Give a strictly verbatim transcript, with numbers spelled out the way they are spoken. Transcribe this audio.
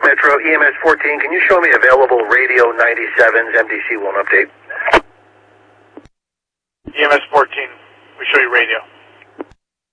Metro, E M S fourteen, can you show me available radio ninety-sevens, M D C won't update? E M S fourteen, we show you radio.